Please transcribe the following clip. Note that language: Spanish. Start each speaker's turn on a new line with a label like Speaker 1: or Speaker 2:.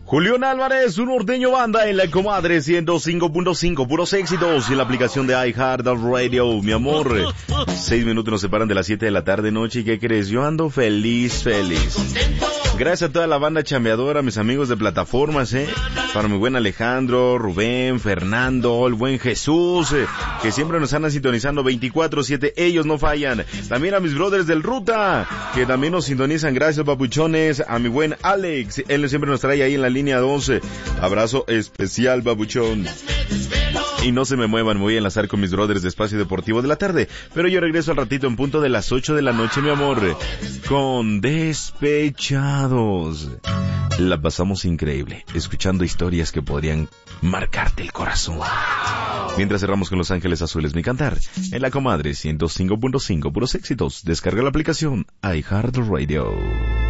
Speaker 1: Julián Álvarez, un norteño banda en la comadre 105.5, puros éxitos y la aplicación de iHeartRadio, mi amor. 6 minutos nos separan de las 7 de la tarde noche y ¿qué crees? Yo ando feliz. Gracias a toda la banda chambeadora, mis amigos de plataformas, para mi buen Alejandro, Rubén, Fernando, el buen Jesús, que siempre nos andan sintonizando 24/7, ellos no fallan. También a mis brothers del Ruta, que también nos sintonizan, gracias papuchones. A mi buen Alex, él siempre nos trae ahí en la línea 12. Abrazo especial, papuchón. Y no se me muevan, me voy a enlazar con mis brothers de Espacio Deportivo de la tarde, pero yo regreso al ratito en punto de las 8 de la noche, mi amor, con Despechados. La pasamos increíble, escuchando historias que podrían marcarte el corazón. Mientras cerramos con Los Ángeles Azules, mi cantar, en la comadre 105.5, puros éxitos. Descarga la aplicación iHeartRadio.